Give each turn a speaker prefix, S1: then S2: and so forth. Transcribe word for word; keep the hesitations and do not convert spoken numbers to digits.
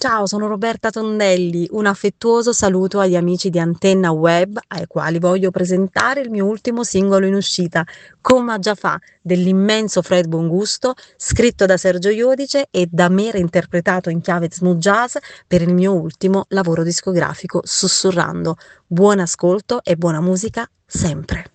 S1: Ciao, sono Roberta Tondelli. Un affettuoso saluto agli amici di Antenna Web, ai quali voglio presentare il mio ultimo singolo in uscita, Coma già fa, dell'immenso Fred Bongusto, scritto da Sergio Iodice e da me reinterpretato in chiave smooth jazz per il mio ultimo lavoro discografico, Sussurrando. Buon ascolto e buona musica sempre.